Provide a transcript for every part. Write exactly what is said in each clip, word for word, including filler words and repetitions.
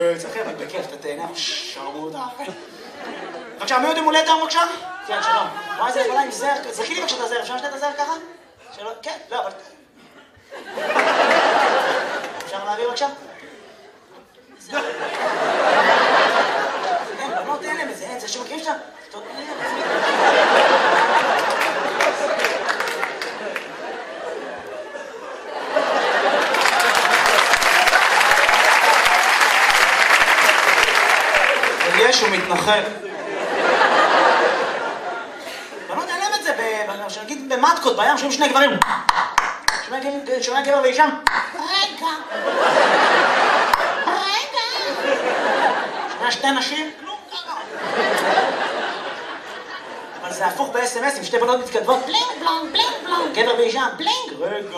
צחק, אבל בכיף, אתה תהנה, שרמוטה. בבקשה, מי עוד עם הולדת היום בבקשה? כן, שלום. וואי, זה יכולה עם זר, זכי לי בבקשה את הזר, אפשר לשתת את הזר ככה? שלום, כן, לא, אבל... אפשר להעביר בבקשה? זר. אין, בנות אין להם את זה, אין, זה שמכירים שאתה... טוב, אין להם את זה. יש, הוא מתנחל. בנות אין להם את זה, נגיד במטקות, בים, שומעים שני גברים. שומע גבר ואישה. רגע. רגע. שומע שתי נשים. כלום ככה. אבל זה הפוך ב-אס אם אס, עם שתי בנות מתכתבות. בלינג בלונג, בלינג בלונג. גבר ואישה. בלינג. רגע.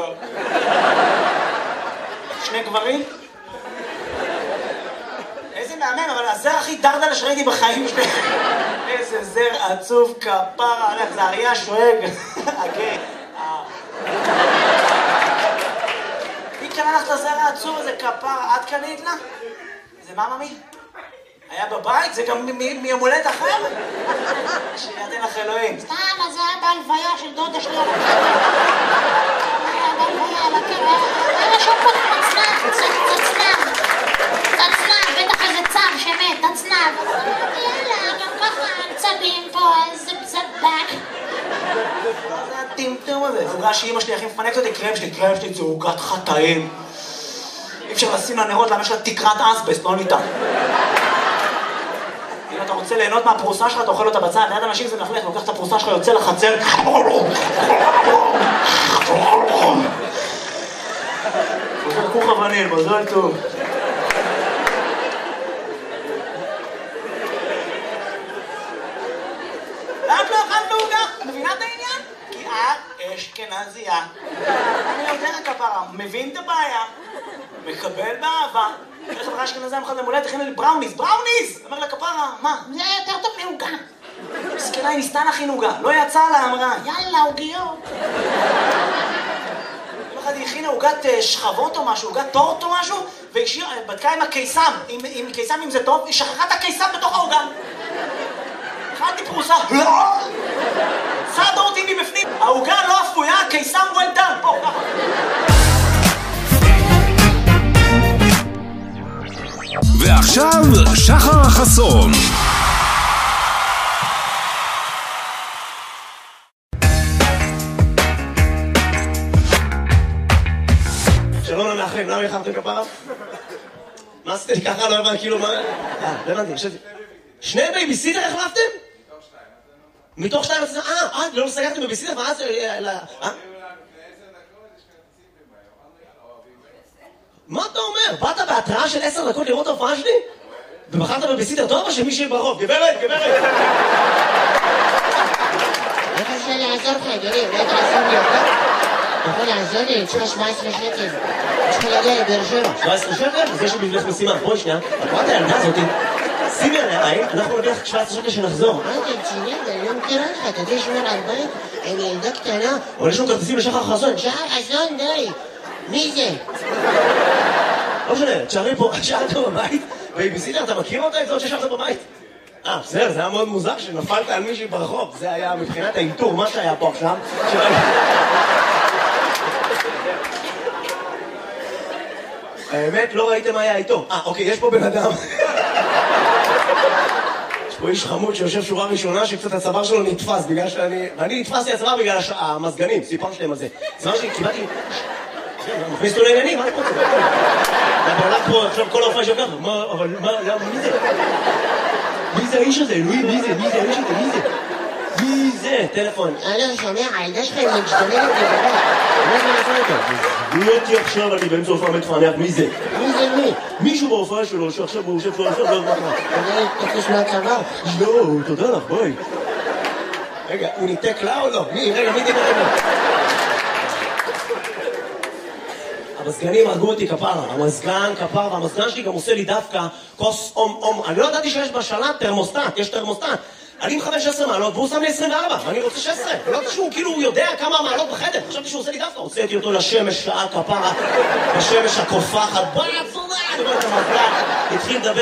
שני גברים. איזה מהמם, אבל הזר הכי דרדלה שראיתי בחיים שלי. איזה זר עצוב כפרה, הולך, זה אריה שואג. אוקיי. מי קנה לך את הזר העצוב הזה כפרה? את קנית לה? זה מה ממי? היה בבית? זה גם מיום הולדת אחר? שיתן לך אלוהים. סתם, אז זה היה בהלוויה של דודה שלי על הקבר. היה בהלוויה על הקבר. היה שם פה תצנב, תצנב. תצנב, בטח איזה צב שמת, תצנב. יאללה, גם ככה צבים פה, איזה בזבק. מה זה הטמטום הזה? זה עוגה שאימא שלי הכי מפנקת אותי, קרם שלי, קרם שלי, זה עוגת חטאים. אי אפשר לשים לה נרות, למה יש לה תקרת אסבסט, לא ניתן. אם אתה רוצה ליהנות מהפרוסה שלך, אתה אוכל אותה בצד, ליד אנשים זה מלכלך, לוקח את הפרוסה שלך, יוצא לחצר. עובר כוך אבנים, מזל טוב. למה לא אכלת עוגה? מבינה את העניין? כי את אשכנזייה. אני יודע כפרה, מבין את הבעיה, מקבל באהבה. איך חברה אשכנזייה מחד למולדת, הכינה לי בראוניז, בראוניז! אומר לה כפרה, מה? זה יותר טוב מעוגה. מסכנה, היא ניסתה להכין עוגה, לא יצא לה, אמרה. יאללה, עוגיות. יום אחד היא הכינה עוגת שכבות או משהו, עוגת טורט או משהו, והיא בדקה עם הקיסם, עם קיסם אם זה טוב, היא שכחה את הקיסם בתוך העוגה. אכלתי פרוסה, לא! צד אותי מבפנים, העוגה לא אפויה, הקיסם well done, פה, ככה. ועכשיו שחר החסון. שלום למאחרים, למה יחרתם כפרה? מה עשיתם לי ככה? לא הבנתי, כאילו מה... אה, לא הבנתי, חשבתי... שני בייביסיטר החלפתם? מתוך שתיים? מתוך שתיים? אה, אה, לא סגרתם בייביסיטר? ואז... אה? מה אתה אומר? באת בהתראה של עשר דקות לראות ההופעה שלי? ובחרת בבייביסיטר טוב או שמישהי ברחוב? גברת, גברת! איך אפשר לעזור לך, אדוני? אולי תעזור לי אותה? אתה יכול לעזור לי? אני צריכה שבע עשרה שקל. יש לך להגיע לבאר שבע. שבע עשרה שקל? אז יש לי בשבילך משימה. בואי שנייה. את רואה את הילדה הזאתי? שימי עליה עין, אנחנו נביא לך שבע עשרה שקל שנחזור. מה אתה רציני? אני לא מכירה לך. אתה יודע לשמור על בית? אני ילדה קטנה. אבל יש לנו כרטיסים לשחר חסון. שחר חסון, די. מי זה? לא משנה, תשארי פה, שאלת בבית, בייביסיטר, אתה מכיר אותה? את זאת ששארת בבית? אה, בסדר, זה היה מאוד מוזר שנפלת על מישהי ברחוב. זה היה מבחינת האינטור, מה שהיה פה עכשיו. האמת, לא ראיתם מה היה איתו. אה, אוקיי, יש פה בן אדם. יש פה איש חמוד שיושב שורה ראשונה שקצת הצוואר שלו נתפס בגלל שאני... ואני נתפסתי הצוואר בגלל המזגנים, סיפרתי להם על זה. הצוואר שלי, קיבלתי... מכניס אותו לעניינים, מה אני רוצה? אתה בעולם פה, עכשיו כל ההופעה שלך, מה, אבל מה, למה, מי זה? מי זה האיש הזה? אלוהים, מי זה? מי זה האיש הזה? מי זה? מי זה? טלפון. אני שומע, הילדה שלך היא משתוללת לבנות. מה זה לעשות אותה? הוא אותי עכשיו, אני באמצע הופעה מתפענח, מי זה? מי זה מי? מישהו בהופעה שלו, שעכשיו הוא יושב פה עכשיו, לא יודע מה. אני תקוש מהצבא. לא, תודה לך, ביי. רגע, הוא ניתק לה או לא? מי? רגע, מי דיבר רגע? המזגנים הרגו אותי כפרה, המזגן כפרה, והמזגן שלי גם עושה לי דווקא כוס אום אום. אני לא ידעתי שיש בשלט תרמוסטט, יש תרמוסטט. אני עם חמש עשרה מעלות, והוא שם לי עשרים וארבע, ואני רוצה שש עשרה. לא יודע שהוא כאילו יודע כמה מעלות בחדר. חשבתי שהוא עושה לי דווקא, הוצאתי אותו לשמש, שעה כפרה, בשמש הקופחת, בוא נצורה, אני אומר את המזלג, התחיל לדבר